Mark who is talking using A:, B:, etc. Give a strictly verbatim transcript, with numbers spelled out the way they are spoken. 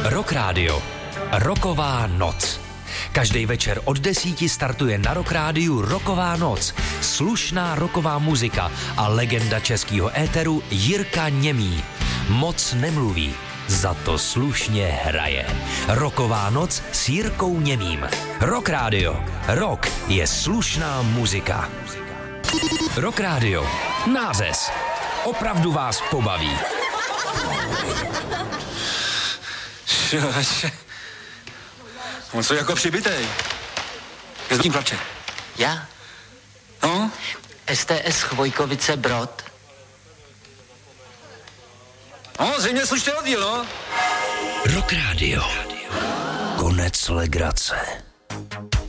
A: Rock Radio. Rocková noc. Každý večer od desíti startuje na Rock Rádiu Rocková noc. Slušná rocková muzika a legenda českého éteru Jirka Němý. Moc nemluví, za to slušně hraje. Rocková noc s Jirkou Němým. Rock Radio. Rock je slušná muzika. Rock Radio. Nářez. Opravdu vás pobaví.
B: On co jako přibitej. Je s tím plače.
C: Já?
B: No?
C: S T S Chvojkovice Brod.
B: No, zřejmě slušný oddíl, no.
A: Rock Radio. Konec legrace.